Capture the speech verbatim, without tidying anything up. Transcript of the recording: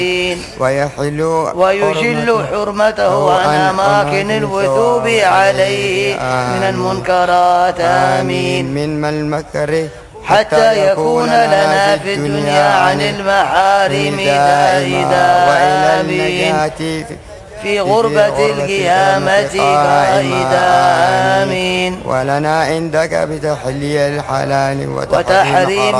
ويحل ويجل حرمته عن أماكن الوثوب عليه من المنكرات. آمين. من المكره حتى يكون لنا في الدنيا عن المحارم دائدا. وإلى النجاة في غربة القيامة قائدا. آمين. ولنا عندك بتحليل الحلال وتحريم